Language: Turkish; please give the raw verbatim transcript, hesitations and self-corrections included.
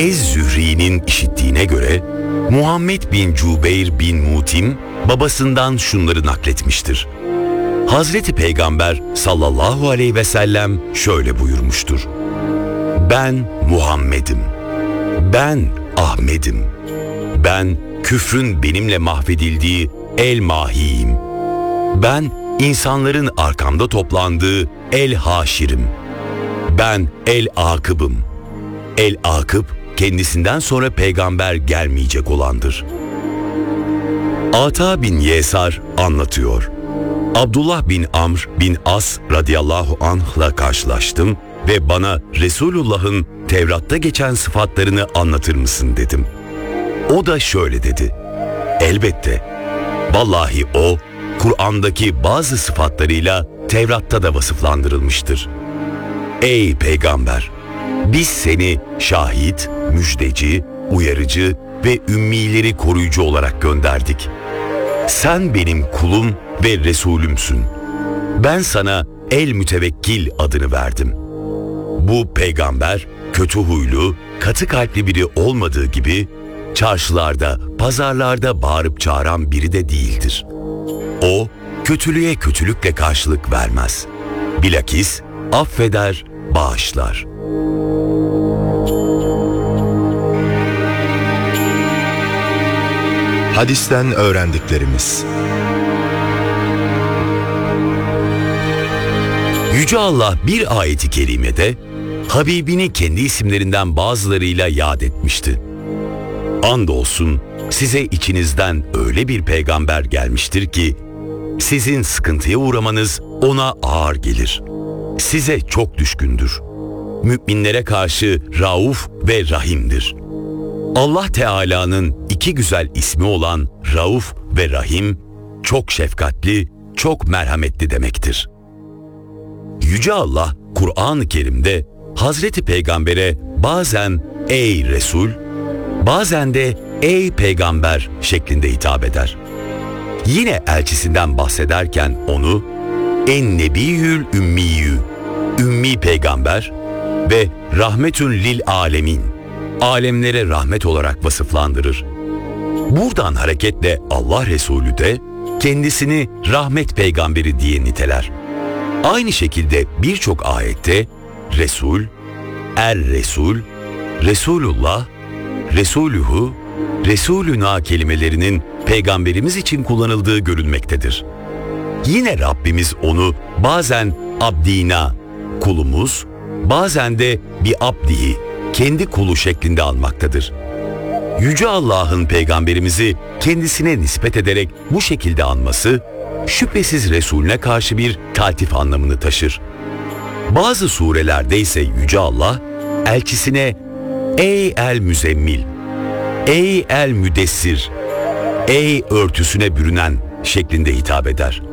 Ez-Zühri'nin işittiğine göre Muhammed bin Cübeyr bin Mutim babasından şunları nakletmiştir. Hazreti Peygamber sallallahu aleyhi ve sellem şöyle buyurmuştur. Ben Muhammed'im. Ben Ahmet'im. Ben küfrün benimle mahvedildiği El-Mahi'yim. Ben insanların arkamda toplandığı El-Haşir'im. Ben El-Akıb'ım. El-Akıb kendisinden sonra peygamber gelmeyecek olandır. Ata bin Yesar anlatıyor. Abdullah bin Amr bin As radıyallahu anh'la karşılaştım ve bana Resulullah'ın Tevrat'ta geçen sıfatlarını anlatır mısın dedim. O da şöyle dedi. Elbette. Vallahi o, Kur'an'daki bazı sıfatlarıyla Tevrat'ta da vasıflandırılmıştır. Ey peygamber! Biz seni şahit, müjdeci, uyarıcı ve ümmileri koruyucu olarak gönderdik. Sen benim kulum ve Resulümsün. Ben sana El-Mütevekkil adını verdim. Bu peygamber kötü huylu, katı kalpli biri olmadığı gibi çarşılarda, pazarlarda bağırıp çağıran biri de değildir. O, kötülüğe kötülükle karşılık vermez. Bilakis affeder, bağışlar. Hadisten öğrendiklerimiz. Yüce Allah bir ayeti kerimede Habibini kendi isimlerinden bazılarıyla yad etmişti. Andolsun size içinizden öyle bir peygamber gelmiştir ki sizin sıkıntıya uğramanız ona ağır gelir. Size çok düşkündür. Müminlere karşı Rauf ve Rahim'dir. Allah Teala'nın iki güzel ismi olan Rauf ve Rahim, çok şefkatli, çok merhametli demektir. Yüce Allah, Kur'an-ı Kerim'de Hazreti Peygamber'e bazen ''Ey Resul'' bazen de ''Ey Peygamber'' şeklinde hitap eder. Yine elçisinden bahsederken onu ''En-Nebiyyül Ümmiyyü'' Ümmi Peygamber ve ''Rahmetün lil alemin'' alemlere rahmet olarak vasıflandırır. Buradan hareketle Allah Resulü de kendisini rahmet peygamberi diye niteler. Aynı şekilde birçok ayette Resul, Er-Resul, Resulullah, Resuluhu, Resulüna kelimelerinin peygamberimiz için kullanıldığı görülmektedir. Yine Rabbimiz onu bazen Abdina, kulumuz, bazen de bi abdihi, kendi kulu şeklinde almaktadır. Yüce Allah'ın peygamberimizi kendisine nispet ederek bu şekilde anması, şüphesiz Resulüne karşı bir taltif anlamını taşır. Bazı surelerde ise Yüce Allah, elçisine ''Ey el-Müzemmil'' ''Ey el-Müdessir'' ''Ey örtüsüne bürünen'' şeklinde hitap eder.